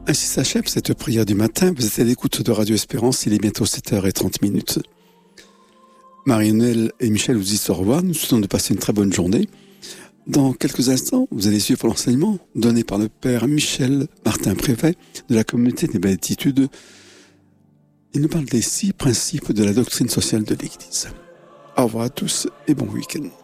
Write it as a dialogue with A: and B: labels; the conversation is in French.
A: Ainsi s'achève cette prière du matin. Vous êtes à l'écoute de Radio Espérance. Il est bientôt 7h30. Marie-Noël et Michel vous disent au revoir. Nous souhaitons de passer une très bonne journée. Dans quelques instants, vous allez suivre l'enseignement donné par le Père Michel Martin Prévet de la communauté des Béatitudes. Il nous parle des 6 principes de la doctrine sociale de l'Église. Au revoir à tous et bon week-end.